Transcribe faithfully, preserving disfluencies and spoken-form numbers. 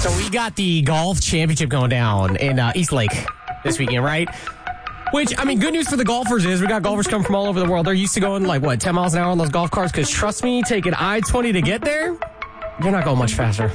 So we got the golf championship going down in uh, East Lake this weekend, right? Which, I mean, good news for the golfers is we got golfers coming from all over the world. They're used to going like, what, ten miles an hour on those golf carts? Because trust me, taking I twenty to get there, you're not going much faster.